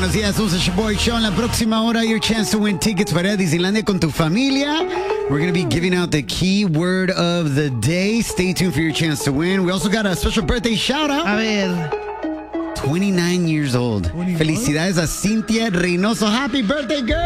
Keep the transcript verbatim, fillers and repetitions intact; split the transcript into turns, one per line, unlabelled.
buenos días. Somos el Shaboy Show. En la próxima hora, your chance to win tickets para Disneylandia con tu familia. We're going to be giving out the keyword of the day. Stay tuned for your chance to win. We also got a special birthday shout out.
A ver.
twenty-nine years old.
twenty-nine?
Felicidades a Cintia Reynoso. Happy birthday, girl.